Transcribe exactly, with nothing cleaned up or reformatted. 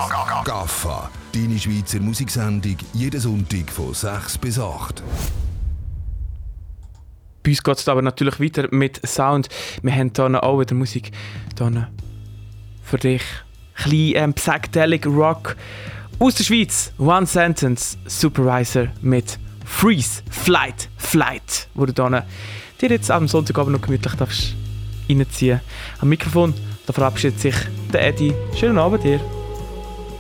Gaffa, deine Schweizer Musiksendung, jeden Sonntag von sechs bis acht. Bei uns geht es aber natürlich weiter mit Sound. Wir haben hier auch wieder Musik hier für dich. Ein bisschen ähm, Psychedelic Rock aus der Schweiz. One Sentence Supervisor mit Freeze, Flight, Flight, wo du dir jetzt am Sonntagabend noch gemütlich darfst reinziehen. Am Mikrofon da verabschiedet sich der Eddie. Schönen Abend dir.